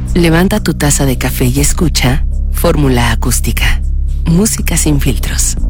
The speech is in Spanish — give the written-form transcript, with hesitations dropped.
Levanta tu taza de café y escucha Fórmula Acústica. Música sin filtros.